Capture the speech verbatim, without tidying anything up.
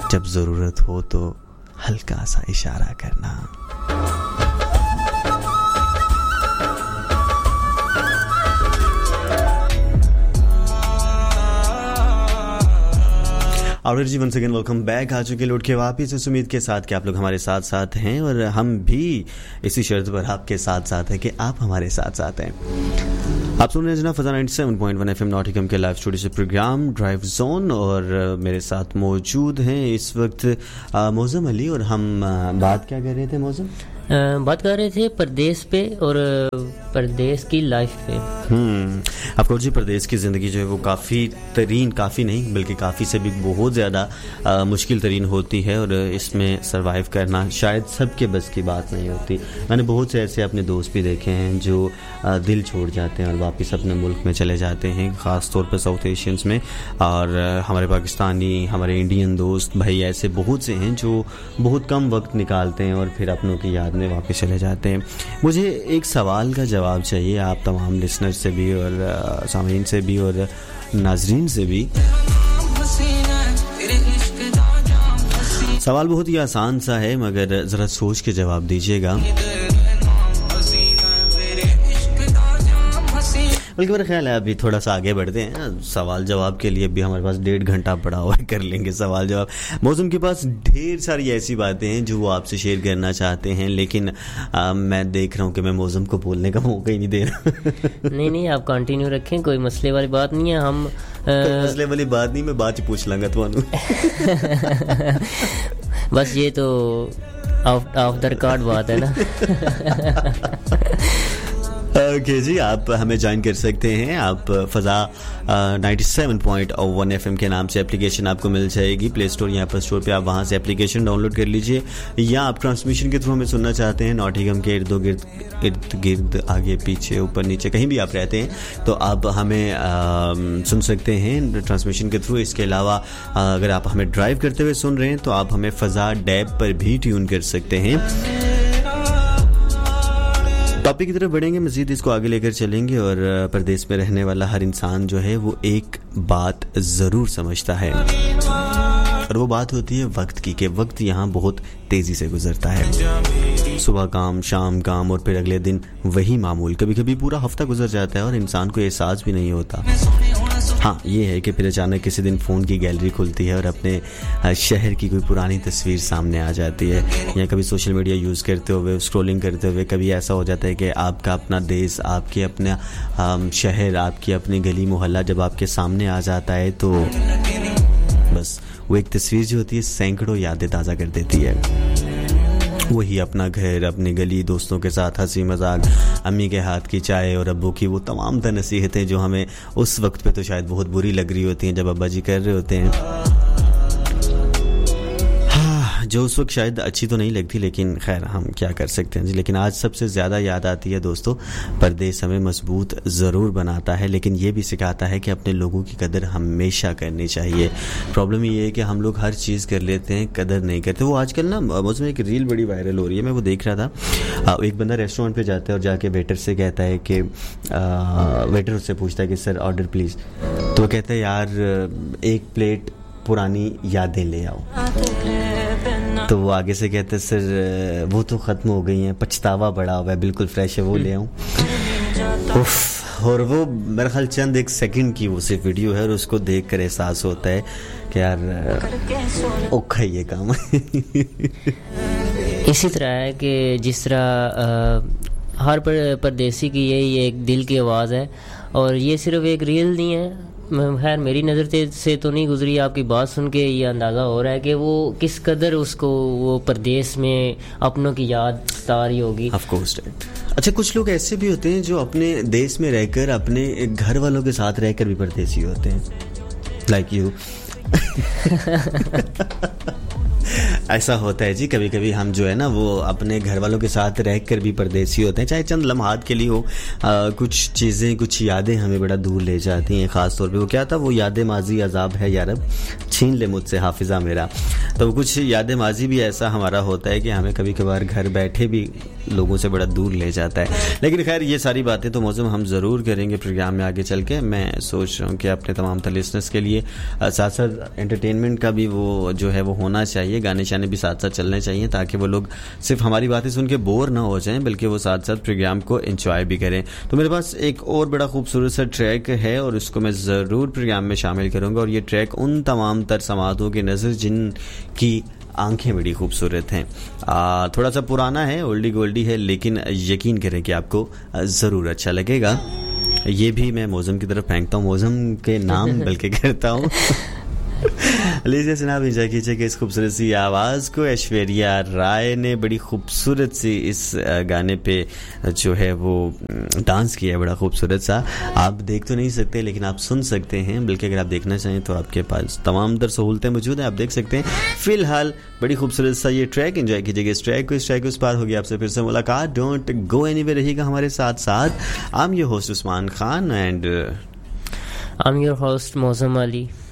जब ज़रूरत हो तो हल्का सा इशारा करना। और जी वंस अगेन वेलकम बैक। आ चुके लौट के वापिस इस उम्मीद के साथ कि आप लोग हमारे साथ साथ हैं और हम भी इसी शर्त पर आपके साथ साथ हैं कि आप हमारे साथ साथ हैं। आप सुन रहे हैं जना फजा ninety seven point one F M नॉटिकम के लाइव स्टूडियो से प्रोग्राम ड्राइव जोन और मेरे साथ मौजूद हैं इस वक्त मौज़म अली। और हम बात क्या कर रहे थे मौज़म? बात कर रहे थे परदेश पे और परदेश की लाइफ पे। हम्म ऑफकोर्स जी, परदेश की ज़िंदगी जो है वो काफ़ी तरीन, काफ़ी नहीं बल्कि काफ़ी से भी बहुत ज़्यादा मुश्किल तरीन होती है और इसमें सरवाइव करना शायद सबके बस की बात नहीं होती। मैंने बहुत से ऐसे अपने दोस्त भी देखे हैं जो आ, दिल छोड़ जाते हैं और वापस अपने मुल्क में चले जाते हैं, ख़ास तौर पर साउथ एशियंस में। और हमारे पाकिस्तानी, हमारे इंडियन दोस्त भाई ऐसे बहुत से हैं जो बहुत कम वक्त निकालते हैं और फिर अपनों की याद में वापस चले जाते हैं। मुझे एक सवाल का जवाब चाहिए आप तमाम लिसनर से भी और सामीन से भी और नाजरीन से भी। सवाल बहुत ही आसान सा है मगर ज़रा सोच के जवाब दीजिएगा। बल्कि मेरा ख्याल है अभी थोड़ा सा आगे बढ़ते हैं, सवाल जवाब के लिए भी हमारे पास डेढ़ घंटा पड़ा हुआ है, कर लेंगे सवाल जवाब। मौसम के पास ढेर सारी ऐसी बातें हैं जो वो आपसे शेयर करना चाहते हैं, लेकिन आ, मैं देख रहा हूँ कि मैं मौसम को बोलने का मौका ही नहीं दे रहा। नहीं नहीं, आप कंटिन्यू रखें, कोई मसले वाली बात नहीं है। हम कोई मसले वाली बात नहीं, मैं बात ही पूछ लूँगा तुम्हारे। बस ये तो ऑफ ऑफ द रिकॉर्ड बात है ना। ओके okay जी, आप हमें ज्वाइन कर सकते हैं। आप फ़ज़ा ninety seven point one F M के नाम से एप्लीकेशन आपको मिल जाएगी प्ले स्टोर या एप्पल स्टोर पे। आप वहां से एप्लीकेशन डाउनलोड कर लीजिए, या आप ट्रांसमिशन के थ्रू हमें सुनना चाहते हैं नॉटिंघम के इर्द गिर्द इर्द गिर्द आगे पीछे ऊपर नीचे कहीं भी आप रहते हैं तो आप हमें आ, सुन सकते हैं ट्रांसमिशन के थ्रू। इसके अलावा अगर आप हमें ड्राइव करते हुए सुन रहे हैं तो आप हमें फ़ज़ा डैब पर भी ट्यून कर सकते हैं। टॉपिक की तरफ बढ़ेंगे, मज़ीद इसको आगे लेकर चलेंगे और परदेश में रहने वाला हर इंसान जो है वो एक बात ज़रूर समझता है और वो बात होती है वक्त की, कि वक्त यहाँ बहुत तेज़ी से गुजरता है। सुबह काम, शाम काम और फिर अगले दिन वही मामूल। कभी कभी पूरा हफ्ता गुजर जाता है और इंसान को एहसास भी नहीं होता। हाँ, ये है कि फिर अचानक किसी दिन फ़ोन की गैलरी खुलती है और अपने शहर की कोई पुरानी तस्वीर सामने आ जाती है, या कभी सोशल मीडिया यूज़ करते हुए, स्क्रॉलिंग करते हुए कभी ऐसा हो जाता है कि आपका अपना देश, आपके अपना शहर, आपकी अपनी गली मोहल्ला जब आपके सामने आ जाता है तो बस वो एक तस्वीर जो होती है सैकड़ों यादें ताज़ा कर देती है। वही अपना घर, अपनी गली, दोस्तों के साथ हंसी मजाक, अम्मी के हाथ की चाय और अब्बू की वो तमाम तरह नसीहतें जो हमें उस वक्त पे तो शायद बहुत बुरी लग रही होती हैं जब अब्बा जी कर रहे होते हैं, जो उस वक्त शायद अच्छी तो नहीं लगती, लेकिन खैर हम क्या कर सकते हैं जी। लेकिन आज सबसे ज़्यादा याद आती है दोस्तों, परदेश हमें मजबूत ज़रूर बनाता है लेकिन ये भी सिखाता है कि अपने लोगों की कदर हमेशा करनी चाहिए। प्रॉब्लम ये है कि हम लोग हर चीज़ कर लेते हैं, कदर नहीं करते। वो आजकल ना मुझमें एक रील बड़ी वायरल हो रही है, मैं वो देख रहा था। एक बंदा रेस्टोरेंट पर जाता है और जाके वेटर से कहता है कि वेटर उससे पूछता है कि सर ऑर्डर प्लीज़, तो कहता है यार एक प्लेट पुरानी यादें ले आओ। तो वो आगे से कहते हैं सर वो तो ख़त्म हो गई हैं, पछतावा बड़ा हुआ है, बिल्कुल फ्रेश है, वो ले आऊँ। उफ, और वो मेरा ख्याल चंद एक सेकंड की वो सिर्फ वीडियो है और उसको देख कर एहसास होता है कि यार औखा ये काम है। इसी तरह है कि जिस तरह हर परदेसी की यही एक दिल की आवाज़ है, और ये सिर्फ एक रील नहीं है। खैर मेरी नज़र से तो नहीं गुजरी, आपकी बात सुन के ये अंदाज़ा हो रहा है कि वो किस कदर उसको वो परदेश में अपनों की याद सता रही होगी। Of course. अच्छा, कुछ लोग ऐसे भी होते हैं जो अपने देश में रहकर अपने घर वालों के साथ रहकर भी परदेसी होते हैं, लाइक यू। ऐसा होता है जी, कभी कभी हम जो है ना वो अपने घर वालों के साथ रह कर भी परदेसी होते हैं, चाहे चंद लम्हात के लिए हो। आ, कुछ चीज़ें, कुछ यादें हमें बड़ा दूर ले जाती हैं। ख़ास तौर पे वो क्या था, वो यादें माजी अजाब है यारब, छीन ले मुझसे हाफिज़ा मेरा। तो कुछ यादें माजी भी ऐसा हमारा होता है कि हमें कभी कभार घर बैठे भी लोगों से बड़ा दूर ले जाता है। लेकिन खैर ये सारी बातें तो मौजूद हम ज़रूर करेंगे प्रोग्राम में आगे चल के। मैं सोच रहा हूँ कि अपने तमाम लिसनर्स के लिए साथ साथ एंटरटेनमेंट का भी वो जो है वो होना चाहिए, गाने शाने भी साथ साथ चलने चाहिए, ताकि वो लोग सिर्फ हमारी बातें सुन के बोर ना हो जाएं, बल्कि वो साथ साथ प्रोग्राम को एंजॉय भी करें। तो मेरे पास एक और बड़ा खूबसूरत सा ट्रैक है और उसको मैं ज़रूर प्रोग्राम में शामिल करूँगा। और ये ट्रैक उन तमाम तर समातों की नज़र जिनकी आंखें बड़ी खूबसूरत हैं। आ, थोड़ा सा पुराना है, ओल्डी गोल्डी है, लेकिन यकीन करें कि आपको ज़रूर अच्छा लगेगा। ये भी मैं मौसम की तरफ फेंकता हूँ, मौसम के नाम बल्कि करता हूँ। लीजिए जनाब, एंजॉय कीजिए कि इस खूबसूरत सी आवाज़ को। ऐश्वर्या राय ने बड़ी खूबसूरत सी इस गाने पे जो है वो डांस किया है, बड़ा खूबसूरत सा। आप देख तो नहीं सकते लेकिन आप सुन सकते हैं, बल्कि अगर आप देखना चाहें तो आपके पास तमाम दर सहूलतें मौजूद हैं, आप देख सकते हैं। फिलहाल बड़ी खूबसूरत सा ये ट्रैक, एंजॉय कीजिएगा इस ट्रैक को। इस ट्रैक के उस पार होगी आपसे फिर से मुलाकात। डोंट गो एनीवेयर, रहिएगा हमारे साथ साथ। I am your host Usman Khan and I am your host मौसम अली।